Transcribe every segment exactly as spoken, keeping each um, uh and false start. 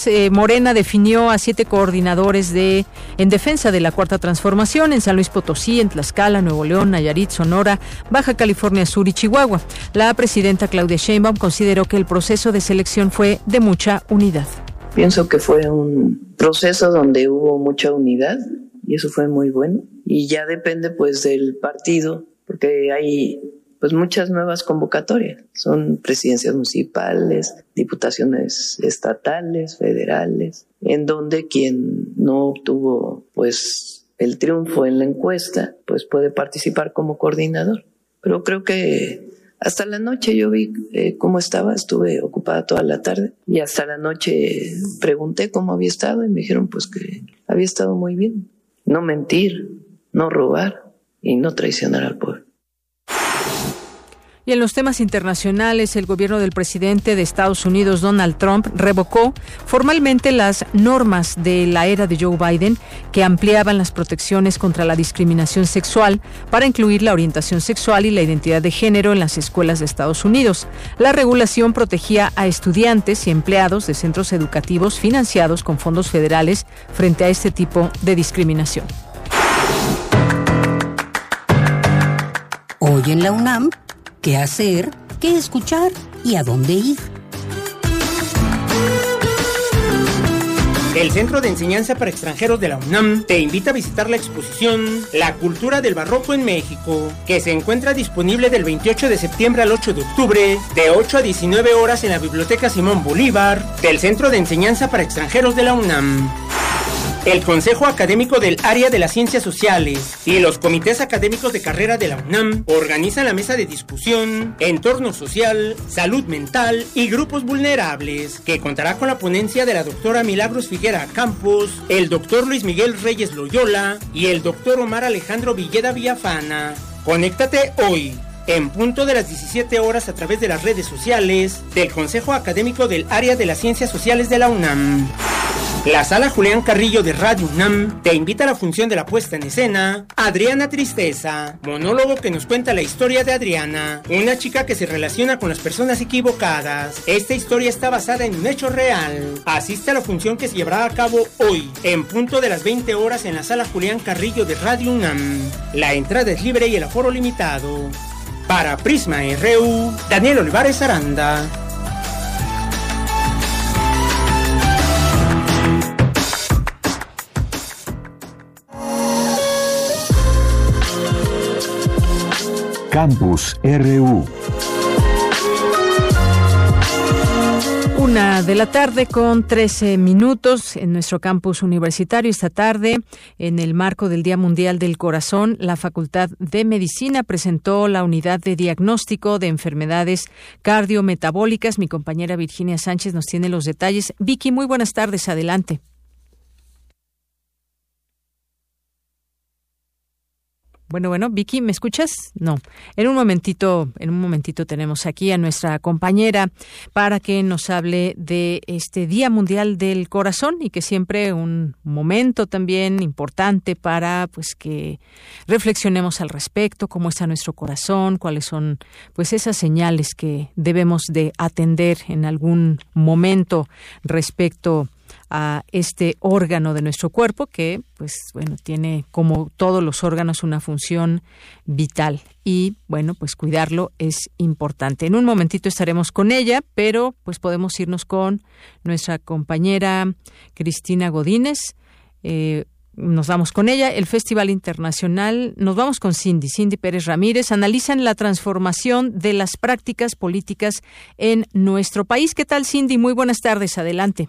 más, eh, Morena definió a siete coordinadores de en defensa de la Cuarta Transformación en San Luis Potosí, en Tlaxcala, Nuevo León, Nayarit, Sonora, Baja California Sur y Chihuahua. La presidenta Claudia Sheinbaum consideró que el proceso de selección fue de mucha unidad. Pienso que fue un proceso donde hubo mucha unidad y eso fue muy bueno. Y ya depende pues del partido, porque hay pues muchas nuevas convocatorias. Son presidencias municipales, diputaciones estatales, federales, en donde quien no obtuvo pues el triunfo en la encuesta, pues puede participar como coordinador. Pero creo que hasta la noche yo vi eh, cómo estaba, estuve ocupada toda la tarde y hasta la noche pregunté cómo había estado y me dijeron pues que había estado muy bien. No mentir, no robar y no traicionar al pueblo. Y en los temas internacionales, el gobierno del presidente de Estados Unidos, Donald Trump, revocó formalmente las normas de la era de Joe Biden que ampliaban las protecciones contra la discriminación sexual para incluir la orientación sexual y la identidad de género en las escuelas de Estados Unidos. La regulación protegía a estudiantes y empleados de centros educativos financiados con fondos federales frente a este tipo de discriminación. Hoy en la UNAM, ¿qué hacer? ¿Qué escuchar? ¿Y a dónde ir? El Centro de Enseñanza para Extranjeros de la UNAM te invita a visitar la exposición La Cultura del Barroco en México, que se encuentra disponible del veintiocho de septiembre al ocho de octubre, de ocho a diecinueve horas en la Biblioteca Simón Bolívar, del Centro de Enseñanza para Extranjeros de la UNAM. El Consejo Académico del Área de las Ciencias Sociales y los comités académicos de carrera de la UNAM organizan la mesa de discusión Entorno Social, Salud Mental y Grupos Vulnerables, que contará con la ponencia de la doctora Milagros Figuera Campos, el doctor Luis Miguel Reyes Loyola y el doctor Omar Alejandro Villeda Villafana. Conéctate hoy, en punto de las diecisiete horas, a través de las redes sociales del Consejo Académico del Área de las Ciencias Sociales de la UNAM. La Sala Julián Carrillo de Radio UNAM te invita a la función de la puesta en escena Adriana Tristeza, monólogo que nos cuenta la historia de Adriana, una chica que se relaciona con las personas equivocadas. Esta historia está basada en un hecho real. Asiste a la función que se llevará a cabo hoy, en punto de las veinte horas, en la Sala Julián Carrillo de Radio UNAM. La entrada es libre y el aforo limitado. Para Prisma R U, Daniel Olivares Aranda. Campus R U. Una de la tarde con trece minutos en nuestro campus universitario. Esta tarde, en el marco del Día Mundial del Corazón, la Facultad de Medicina presentó la unidad de diagnóstico de enfermedades cardiometabólicas. Mi compañera Virginia Sánchez nos tiene los detalles. Vicky, muy buenas tardes, adelante. Bueno, bueno, Vicky, ¿me escuchas? No. En un momentito, en un momentito tenemos aquí a nuestra compañera para que nos hable de este Día Mundial del Corazón y que siempre un momento también importante para pues que reflexionemos al respecto, cómo está nuestro corazón, cuáles son pues esas señales que debemos de atender en algún momento respecto a este órgano de nuestro cuerpo que, pues, bueno, tiene como todos los órganos una función vital y, bueno, pues cuidarlo es importante. En un momentito estaremos con ella, pero pues podemos irnos con nuestra compañera Cristina Godínez. Eh, nos vamos con ella. El Festival Internacional, nos vamos con Cindy, Cindy Pérez Ramírez, analizan la transformación de las prácticas políticas en nuestro país. ¿Qué tal, Cindy? Muy buenas tardes, adelante.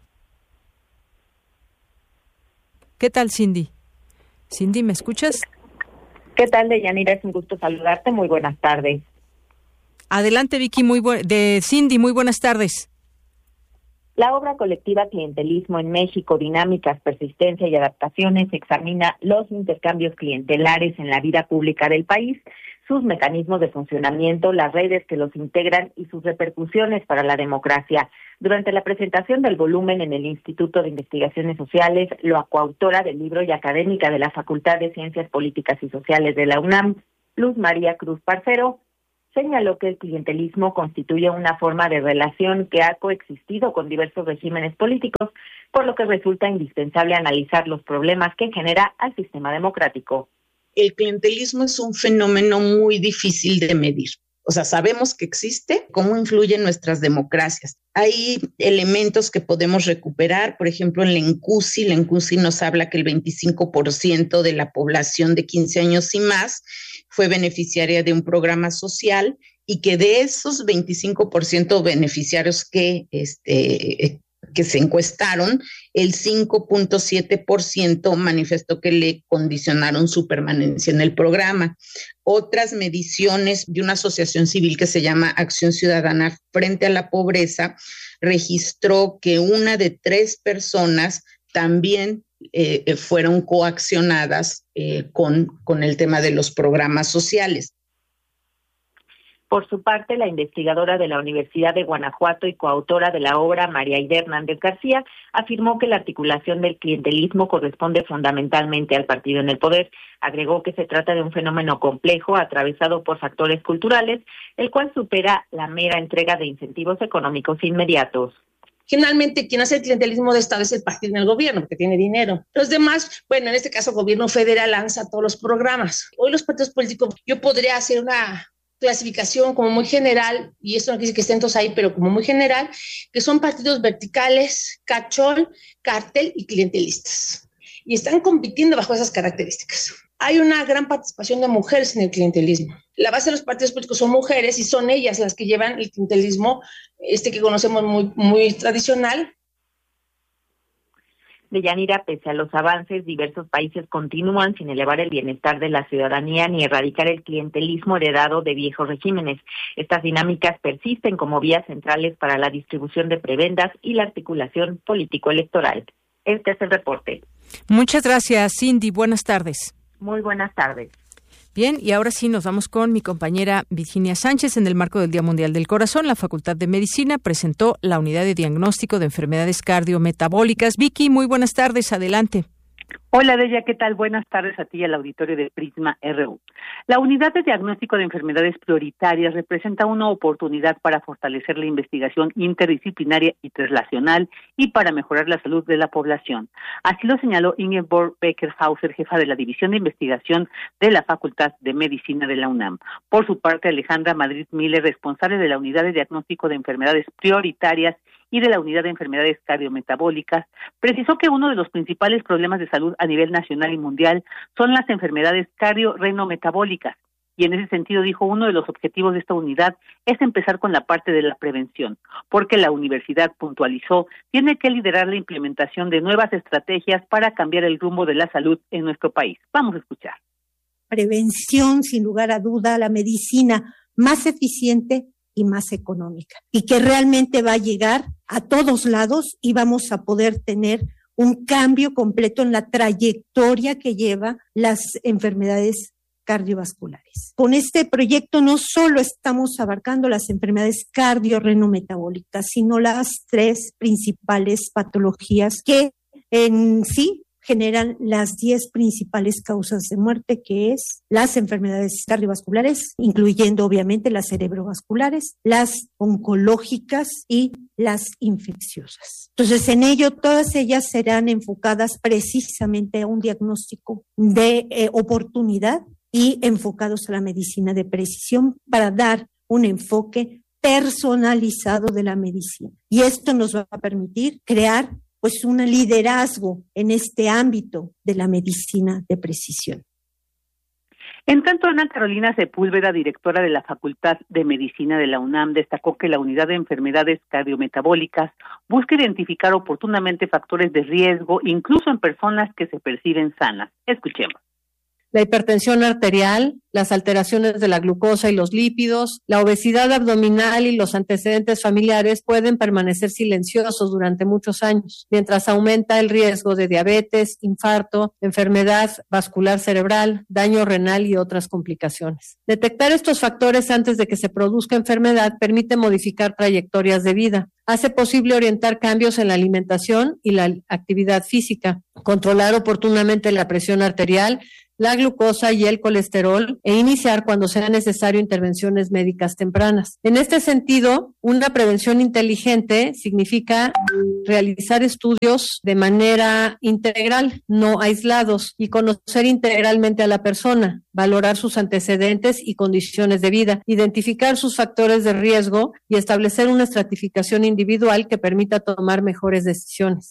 ¿Qué tal, Cindy? Cindy, ¿me escuchas? ¿Qué tal, Deyanira? Es un gusto saludarte. Muy buenas tardes. Adelante, Vicky, muy bu- de Cindy, muy buenas tardes. La obra colectiva Clientelismo en México, Dinámicas, Persistencia y Adaptaciones examina los intercambios clientelares en la vida pública del país, sus mecanismos de funcionamiento, las redes que los integran y sus repercusiones para la democracia. Durante la presentación del volumen en el Instituto de Investigaciones Sociales, la coautora del libro y académica de la Facultad de Ciencias Políticas y Sociales de la UNAM, Luz María Cruz Parcero, Señaló que el clientelismo constituye una forma de relación que ha coexistido con diversos regímenes políticos, por lo que resulta indispensable analizar los problemas que genera al sistema democrático. El clientelismo es un fenómeno muy difícil de medir. O sea, sabemos que existe, cómo influye en nuestras democracias. Hay elementos que podemos recuperar, por ejemplo, en la ENCUSI. La ENCUSI nos habla que el veinticinco por ciento de la población de quince años y más fue beneficiaria de un programa social y que de esos veinticinco por ciento beneficiarios que, este, que se encuestaron, el cinco punto siete por ciento manifestó que le condicionaron su permanencia en el programa. Otras mediciones de una asociación civil que se llama Acción Ciudadana Frente a la Pobreza registró que una de tres personas también eh, fueron coaccionadas eh, con, con el tema de los programas sociales. Por su parte, la investigadora de la Universidad de Guanajuato y coautora de la obra, María Aide Hernández García, afirmó que la articulación del clientelismo corresponde fundamentalmente al partido en el poder. Agregó que se trata de un fenómeno complejo, atravesado por factores culturales, el cual supera la mera entrega de incentivos económicos inmediatos. Generalmente quien hace el clientelismo de Estado es el partido en el gobierno, porque tiene dinero. Los demás, bueno, en este caso el gobierno federal lanza todos los programas. Hoy los partidos políticos, yo podría hacer una clasificación como muy general, y esto no quiere decir que estén todos ahí, pero como muy general, que son partidos verticales, cachol, cartel y clientelistas. Y están compitiendo bajo esas características. Hay una gran participación de mujeres en el clientelismo. La base de los partidos políticos son mujeres y son ellas las que llevan el clientelismo, este que conocemos muy, muy tradicional. Deyanira, pese a los avances, diversos países continúan sin elevar el bienestar de la ciudadanía ni erradicar el clientelismo heredado de viejos regímenes. Estas dinámicas persisten como vías centrales para la distribución de prebendas y la articulación político-electoral. Este es el reporte. Muchas gracias, Cindy. Buenas tardes. Muy buenas tardes. Bien, y ahora sí nos vamos con mi compañera Virginia Sánchez. En el marco del Día Mundial del Corazón, la Facultad de Medicina presentó la Unidad de Diagnóstico de Enfermedades Cardiometabólicas. Vicky, muy buenas tardes, adelante. Hola, Deya, ¿qué tal? Buenas tardes a ti y al auditorio de Prisma R U. La Unidad de Diagnóstico de Enfermedades Prioritarias representa una oportunidad para fortalecer la investigación interdisciplinaria y translacional y para mejorar la salud de la población. Así lo señaló Ingeborg Becker-Hauser, jefa de la División de Investigación de la Facultad de Medicina de la UNAM. Por su parte, Alejandra Madrid Miller, responsable de la Unidad de Diagnóstico de Enfermedades Prioritarias y de la Unidad de Enfermedades Cardiometabólicas, precisó que uno de los principales problemas de salud a nivel nacional y mundial son las enfermedades cardio-renal-metabólicas. Y en ese sentido dijo, uno de los objetivos de esta unidad es empezar con la parte de la prevención, porque la universidad, puntualizó, tiene que liderar la implementación de nuevas estrategias para cambiar el rumbo de la salud en nuestro país. Vamos a escuchar. Prevención, sin lugar a duda, la medicina más eficiente y más económica, y que realmente va a llegar a todos lados y vamos a poder tener un cambio completo en la trayectoria que lleva las enfermedades cardiovasculares. Con este proyecto no solo estamos abarcando las enfermedades cardio-renal-metabólicas, sino las tres principales patologías que en sí generan las diez principales causas de muerte, que es las enfermedades cardiovasculares, incluyendo obviamente las cerebrovasculares, las oncológicas y las infecciosas. Entonces, en ello, todas ellas serán enfocadas precisamente a un diagnóstico de eh, oportunidad y enfocados a la medicina de precisión para dar un enfoque personalizado de la medicina. Y esto nos va a permitir crear pues un liderazgo en este ámbito de la medicina de precisión. En tanto, Ana Carolina Sepúlveda, directora de la Facultad de Medicina de la UNAM, destacó que la Unidad de Enfermedades Cardiometabólicas busca identificar oportunamente factores de riesgo, incluso en personas que se perciben sanas. Escuchemos. La hipertensión arterial, las alteraciones de la glucosa y los lípidos, la obesidad abdominal y los antecedentes familiares pueden permanecer silenciosos durante muchos años, mientras aumenta el riesgo de diabetes, infarto, enfermedad vascular cerebral, daño renal y otras complicaciones. Detectar estos factores antes de que se produzca enfermedad permite modificar trayectorias de vida. Hace posible orientar cambios en la alimentación y la actividad física, controlar oportunamente la presión arterial, la glucosa y el colesterol e iniciar cuando sea necesario intervenciones médicas tempranas. En este sentido, una prevención inteligente significa realizar estudios de manera integral, no aislados, y conocer integralmente a la persona, valorar sus antecedentes y condiciones de vida, identificar sus factores de riesgo y establecer una estratificación individual que permita tomar mejores decisiones.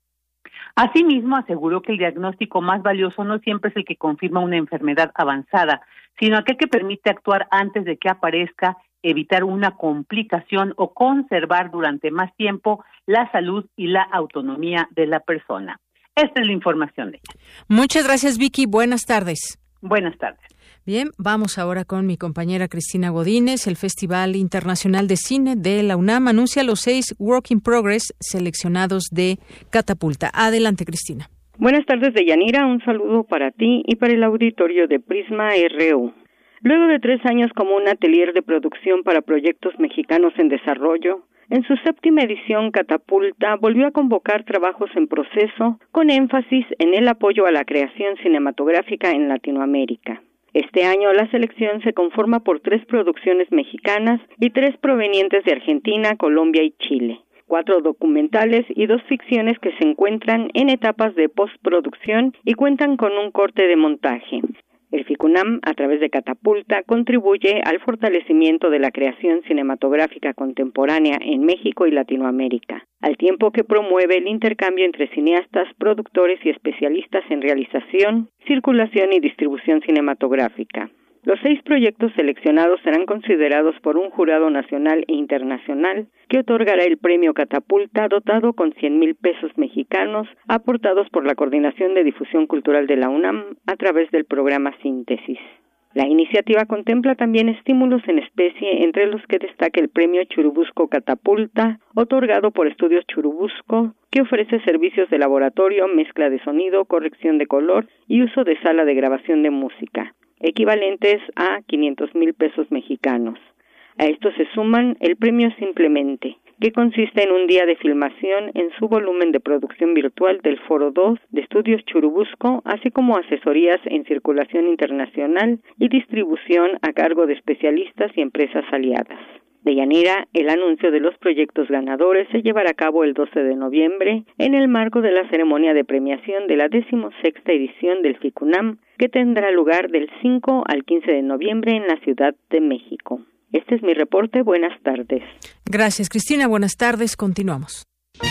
Asimismo, aseguró que el diagnóstico más valioso no siempre es el que confirma una enfermedad avanzada, sino aquel que permite actuar antes de que aparezca, evitar una complicación o conservar durante más tiempo la salud y la autonomía de la persona. Esta es la información de ella. Muchas gracias, Vicky. Buenas tardes. Buenas tardes. Bien, vamos ahora con mi compañera Cristina Godínez. El Festival Internacional de Cine de la UNAM anuncia los seis Work in Progress seleccionados de Catapulta. Adelante, Cristina. Buenas tardes, Deyanira. Un saludo para ti y para el auditorio de Prisma R U. Luego de tres años como un atelier de producción para proyectos mexicanos en desarrollo, en su séptima edición, Catapulta volvió a convocar trabajos en proceso con énfasis en el apoyo a la creación cinematográfica en Latinoamérica. Este año la selección se conforma por tres producciones mexicanas y tres provenientes de Argentina, Colombia y Chile, cuatro documentales y dos ficciones que se encuentran en etapas de postproducción y cuentan con un corte de montaje. El FICUNAM, a través de Catapulta, contribuye al fortalecimiento de la creación cinematográfica contemporánea en México y Latinoamérica, al tiempo que promueve el intercambio entre cineastas, productores y especialistas en realización, circulación y distribución cinematográfica. Los seis proyectos seleccionados serán considerados por un jurado nacional e internacional que otorgará el premio Catapulta dotado con cien mil pesos mexicanos aportados por la Coordinación de Difusión Cultural de la UNAM a través del programa Síntesis. La iniciativa contempla también estímulos en especie, entre los que destaca el premio Churubusco Catapulta, otorgado por Estudios Churubusco, que ofrece servicios de laboratorio, mezcla de sonido, corrección de color y uso de sala de grabación de música, equivalentes a quinientos mil pesos mexicanos. A esto se suman el premio Simplemente, que consiste en un día de filmación en su volumen de producción virtual del Foro dos de Estudios Churubusco, así como asesorías en circulación internacional y distribución a cargo de especialistas y empresas aliadas. Deyanira, el anuncio de los proyectos ganadores se llevará a cabo el doce de noviembre en el marco de la ceremonia de premiación de la decimosexta edición del FICUNAM, que tendrá lugar del cinco al quince de noviembre en la Ciudad de México. Este es mi reporte. Buenas tardes. Gracias, Cristina. Buenas tardes. Continuamos.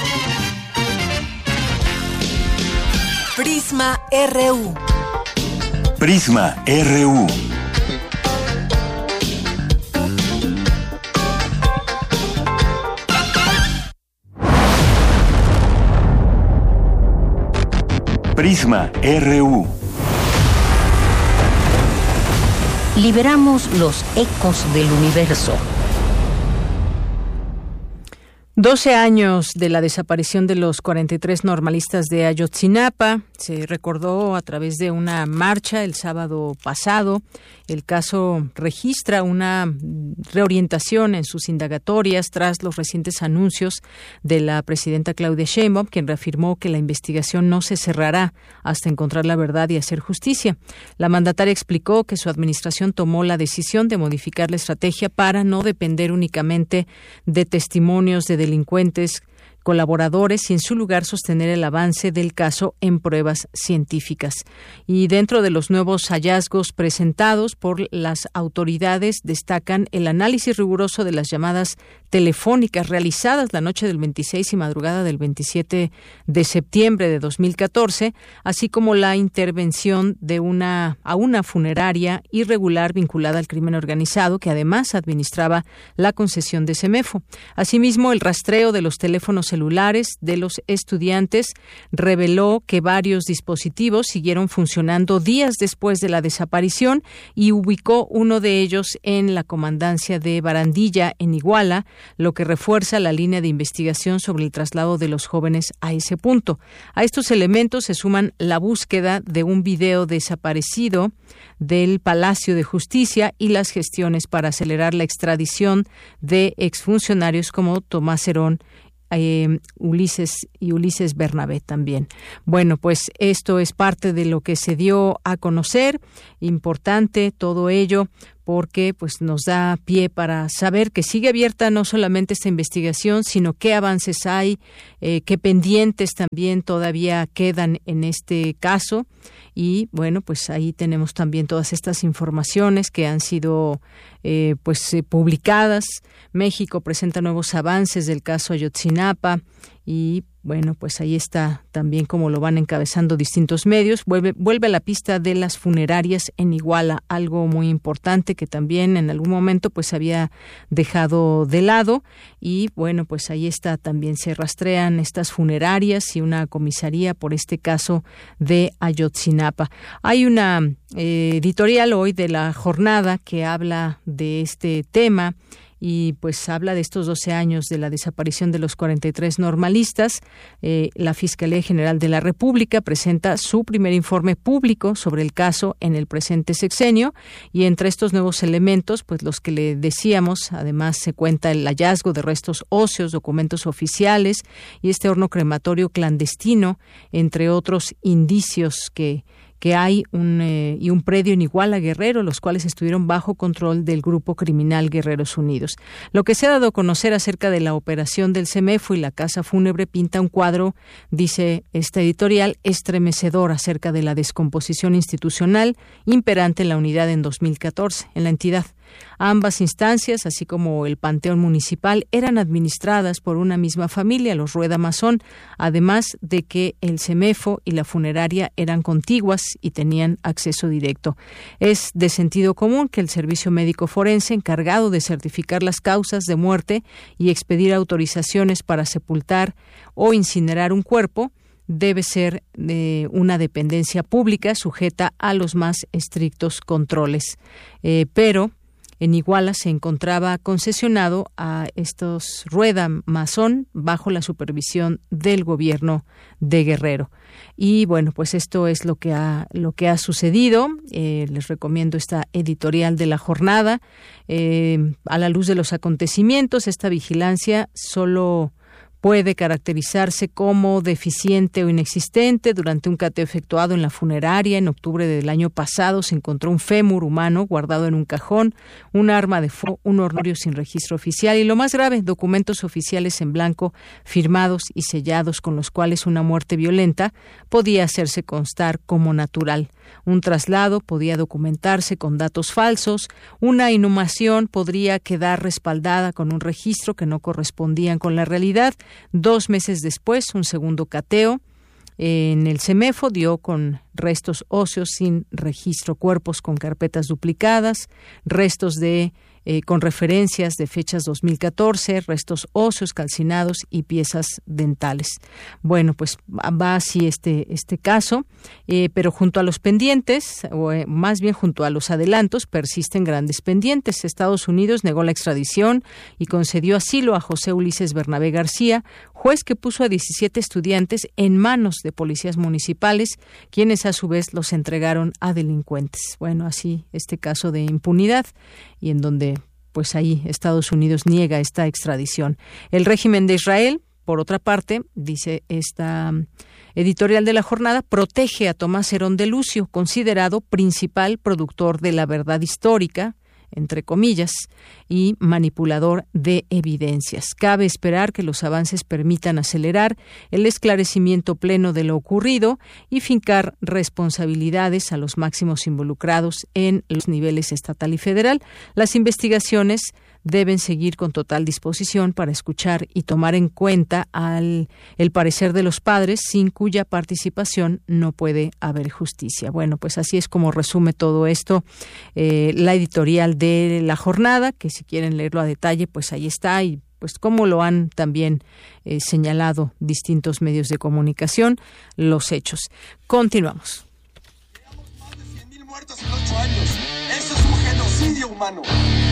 Prisma R U. Prisma R U. Prisma R U. Liberamos los ecos del universo. Doce años de la desaparición de los cuarenta y tres normalistas de Ayotzinapa. Se recordó a través de una marcha el sábado pasado. El caso registra una reorientación en sus indagatorias tras los recientes anuncios de la presidenta Claudia Sheinbaum, quien reafirmó que la investigación no se cerrará hasta encontrar la verdad y hacer justicia. La mandataria explicó que su administración tomó la decisión de modificar la estrategia para no depender únicamente de testimonios de delincuentes colaboradores y en su lugar sostener el avance del caso en pruebas científicas. Y dentro de los nuevos hallazgos presentados por las autoridades destacan el análisis riguroso de las llamadas telefónicas realizadas la noche del veintiséis y madrugada del veintisiete de septiembre de dos mil catorce, así como la intervención de una a una funeraria irregular vinculada al crimen organizado que además administraba la concesión de Semefo. Asimismo, el rastreo de los teléfonos celulares de los estudiantes reveló que varios dispositivos siguieron funcionando días después de la desaparición y ubicó uno de ellos en la comandancia de Barandilla, en Iguala, lo que refuerza la línea de investigación sobre el traslado de los jóvenes a ese punto. A estos elementos se suman la búsqueda de un video desaparecido del Palacio de Justicia y las gestiones para acelerar la extradición de exfuncionarios como Tomás Herón eh, Ulises y Ulises Bernabé también. Bueno, pues esto es parte de lo que se dio a conocer, importante todo ello, porque pues nos da pie para saber que sigue abierta no solamente esta investigación, sino qué avances hay, eh, qué pendientes también todavía quedan en este caso. Y bueno, pues ahí tenemos también todas estas informaciones que han sido eh, pues eh, publicadas. México presenta nuevos avances del caso Ayotzinapa y bueno, pues ahí está también como lo van encabezando distintos medios. Vuelve, vuelve a la pista de las funerarias en Iguala, algo muy importante que también en algún momento pues había dejado de lado. Y bueno, pues ahí está, también se rastrean estas funerarias y una comisaría por este caso de Ayotzinapa. Hay una eh, editorial hoy de La Jornada que habla de este tema y pues habla de estos doce años de la desaparición de los cuarenta y tres normalistas. Eh, la Fiscalía General de la República presenta su primer informe público sobre el caso en el presente sexenio, y entre estos nuevos elementos, pues los que le decíamos, además se cuenta el hallazgo de restos óseos, documentos oficiales y este horno crematorio clandestino, entre otros indicios que que hay un eh, y un predio en Iguala, Guerrero, los cuales estuvieron bajo control del grupo criminal Guerreros Unidos. Lo que se ha dado a conocer acerca de la operación del CEMEFO y la casa fúnebre pinta un cuadro, dice esta editorial, estremecedor acerca de la descomposición institucional imperante en la unidad en dos mil catorce en la entidad. Ambas instancias, así como el Panteón Municipal, eran administradas por una misma familia, los Rueda Mazón, además de que el CEMEFO y la funeraria eran contiguas y tenían acceso directo. Es de sentido común que el Servicio Médico Forense, encargado de certificar las causas de muerte y expedir autorizaciones para sepultar o incinerar un cuerpo, debe ser de una dependencia pública sujeta a los más estrictos controles. Eh, pero en Iguala se encontraba concesionado a estos Rueda Mazón bajo la supervisión del gobierno de Guerrero. Y bueno, pues esto es lo que ha, lo que ha sucedido. Eh, les recomiendo esta editorial de La Jornada. Eh, a la luz de los acontecimientos, esta vigilancia solo puede caracterizarse como deficiente o inexistente. Durante un cateo efectuado en la funeraria en octubre del año pasado se encontró un fémur humano guardado en un cajón, un arma de fuego, un hornorio sin registro oficial y, lo más grave, documentos oficiales en blanco firmados y sellados con los cuales una muerte violenta podía hacerse constar como natural. Un traslado podía documentarse con datos falsos, una inhumación podría quedar respaldada con un registro que no correspondían con la realidad. Dos meses después, un segundo cateo en el CEMEFO dio con restos óseos sin registro, cuerpos con carpetas duplicadas, restos de eh, con referencias de fechas dos mil catorce, restos óseos calcinados y piezas dentales. Bueno, pues va así este este caso, eh, pero junto a los pendientes, o eh, más bien junto a los adelantos, persisten grandes pendientes. Estados Unidos negó la extradición y concedió asilo a José Ulises Bernabé García, juez que puso a diecisiete estudiantes en manos de policías municipales, quienes a su vez los entregaron a delincuentes. Bueno, así este caso de impunidad, y en donde pues ahí Estados Unidos niega esta extradición. El régimen de Israel, por otra parte, dice esta editorial de La Jornada, protege a Tomás Herón de Lucio, considerado principal productor de la verdad histórica, entre comillas, y manipulador de evidencias. Cabe esperar que los avances permitan acelerar el esclarecimiento pleno de lo ocurrido y fincar responsabilidades a los máximos involucrados en los niveles estatal y federal. Las investigaciones deben seguir con total disposición para escuchar y tomar en cuenta al, el parecer de los padres, sin cuya participación no puede haber justicia. Bueno, pues así es como resume todo esto eh, la editorial de La Jornada, que si quieren leerlo a detalle, pues ahí está, y pues como lo han también eh, señalado distintos medios de comunicación, los hechos. Continuamos. Llevamos más de cien mil muertos en ocho años. Eso es un genocidio humano.